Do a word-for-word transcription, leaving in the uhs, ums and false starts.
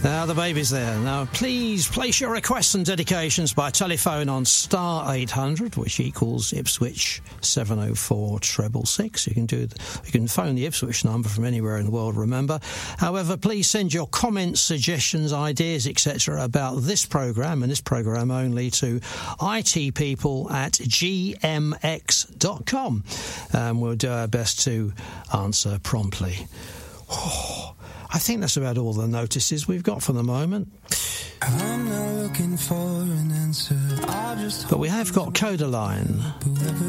Now the baby's there. Now please place your requests and dedications by telephone on star eight hundred, which equals Ipswich seven oh four treble six. You can do. You can phone the Ipswich number from anywhere in the world. Remember, however, please send your comments, suggestions, ideas, et cetera about this programme and this programme only to itpeople at g m x dot com, and we'll do our best to answer promptly. Oh, I think that's about all the notices we've got for the moment. I'm not looking for an answer. I just but we have got Codaline.